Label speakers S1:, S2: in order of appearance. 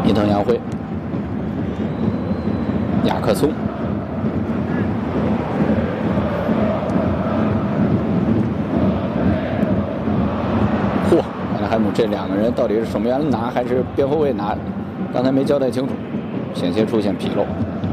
S1: 伊藤洋辉、亚克松。 海姆这两个人到底是守门员拿还是边后卫拿？刚才没交代清楚，险些出现纰漏。